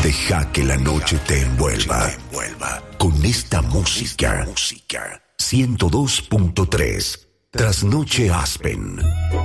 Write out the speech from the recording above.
Deja que la noche te envuelva. Con esta música. 102.3 Trasnoche Aspen.